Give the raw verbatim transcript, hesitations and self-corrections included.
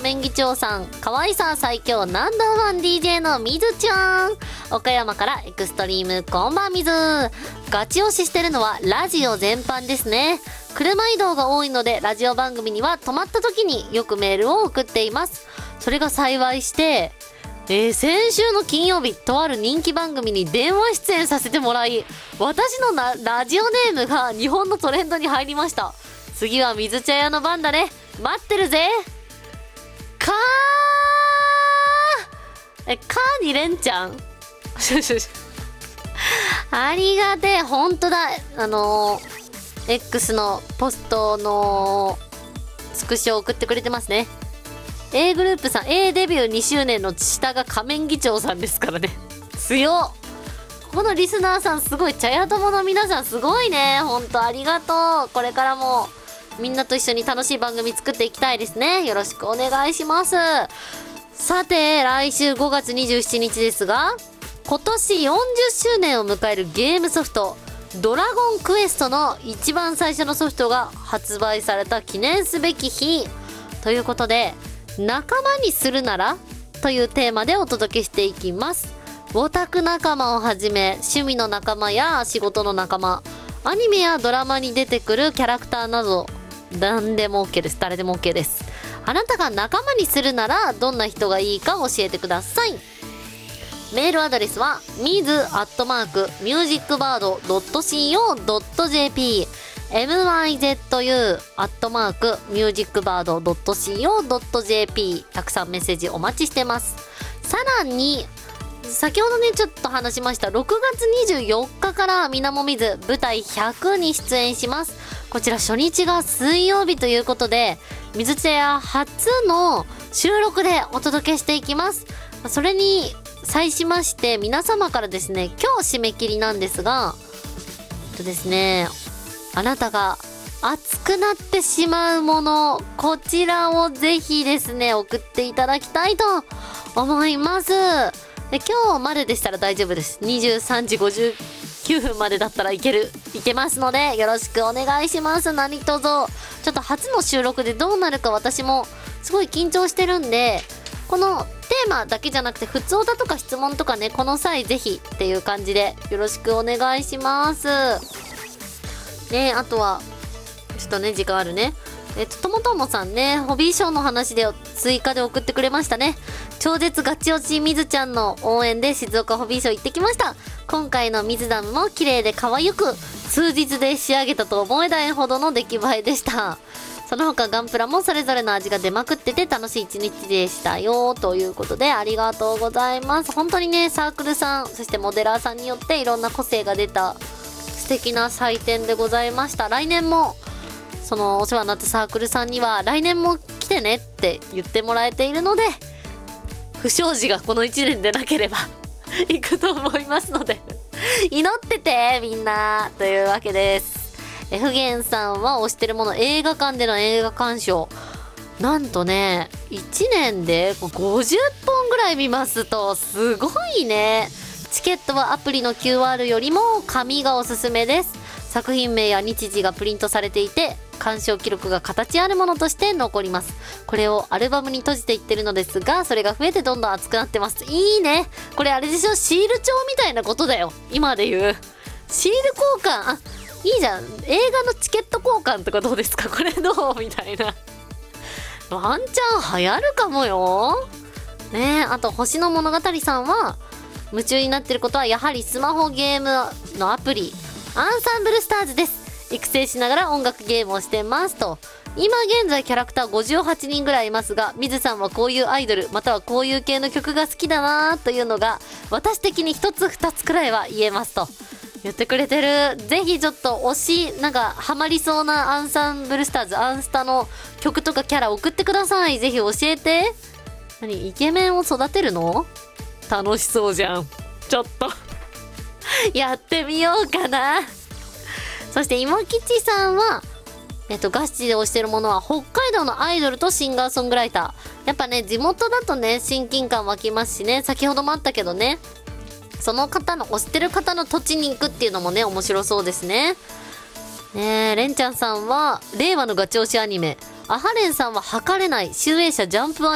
仮面議長さん、可愛さ最強ナンバーワン ディージェー のみずちゃん。岡山からエクストリームこんばんみず。ガチ推ししてるのはラジオ全般ですね。車移動が多いのでラジオ番組には止まった時によくメールを送っています。それが幸いして、えー、先週の金曜日、とある人気番組に電話出演させてもらい、私のなラジオネームが日本のトレンドに入りました。次は水茶屋の番だね。待ってるぜ。かーえ、かーにれんちゃんありがてえ、ほんとだ。あのー、X のポストのスクショを送ってくれてますね。A グループさん、A デビューにしゅうねんの下が仮面議長さんですからね。強っ。ここのリスナーさんすごい。茶屋友の皆さんすごいね。ほんとありがとう。これからもみんなと一緒に楽しい番組作っていきたいですね。よろしくお願いします。さて、来週ごがつにじゅうしちにちですが、今年よんじゅっしゅうねんを迎えるゲームソフト、ドラゴンクエストの一番最初のソフトが発売された記念すべき日ということで、仲間にするならというテーマでお届けしていきます。オタク仲間をはじめ、趣味の仲間や仕事の仲間、アニメやドラマに出てくるキャラクターなど、何でも OK です。誰でも OK です。あなたが仲間にするならどんな人がいいか教えてください。メールアドレスは ミズ アットマーク ミュージックバード ドット シーオー ドット ジェーピー エムワイゼットユー アットマーク ミュージックバード ドット シーオー ドット ジェーピー たくさんメッセージお待ちしてます。さらに先ほどねちょっと話しましたろくがつにじゅうよっかからみなもみず舞台ひゃくに出演します。こちら初日が水曜日ということで、水茶屋初の収録でお届けしていきます。それに際しまして皆様からですね、今日締め切りなんですが、えっとですね、あなたが熱くなってしまうもの、こちらをぜひですね送っていただきたいと思います。で今日まででしたら大丈夫です。にじゅうさんじごじゅうきゅうふんまでだったらいけるいけますので、よろしくお願いします。何卒ちょっと初の収録でどうなるか私もすごい緊張してるんで、このテーマだけじゃなくて普通歌とか質問とかね、この際ぜひっていう感じでよろしくお願いしますね。あとはちょっとね時間あるね、えっとともともさんね、ホビーショーの話で追加で送ってくれましたね。超絶ガチ推しみずちゃんの応援で静岡ホビーショー行ってきました。今回の水ダムも綺麗で可愛く数日で仕上げたと思えないほどの出来栄えでした。その他ガンプラもそれぞれの味が出まくってて楽しい一日でしたよということで、ありがとうございます。本当にねサークルさんそしてモデラーさんによっていろんな個性が出た素敵な祭典でございました。来年もそのお世話になったサークルさんには来年も来てねって言ってもらえているので、不祥事がこのいちねんでなければ行くと思いますので祈っててみんなというわけです。えふげんさんは推してるもの、映画館での映画鑑賞、なんとねいちねんでごじゅっぽんぐらい見ますと、すごいね。チケットはアプリの キューアール よりも紙がおすすめです。作品名や日時がプリントされていて、鑑賞記録が形あるものとして残ります。これをアルバムに閉じていってるのですが、それが増えてどんどん熱くなってます。いいね。これあれでしょ、シール帳みたいなことだよ今で言うシール交換。あ、いいじゃん。映画のチケット交換とかどうですか、これどうみたいな。ワンチャン流行るかもよね。えあと星の物語さんは夢中になってることはやはりスマホゲームのアプリアンサンブルスターズです。育成しながら音楽ゲームをしてますと。今現在キャラクターごじゅうはちにんぐらいいますが、みずさんはこういうアイドルまたはこういう系の曲が好きだなというのが私的にひとつふたつくらいは言えますと言ってくれてる。ぜひちょっと推しなんかハマりそうなアンサンブルスターズアンスタの曲とかキャラ送ってください。ぜひ教えて。何イケメンを育てるの？楽しそうじゃん。ちょっとやってみようかな。そして今吉さんはえっとガチで推してるものは北海道のアイドルとシンガーソングライター。やっぱね地元だとね親近感湧きますしね、先ほどもあったけどね、その方の推してる方の土地に行くっていうのもね面白そうですね。ねえレンちゃんさんは令和のガチ推しアニメ、アハレンさんは測れない集英社ジャンプ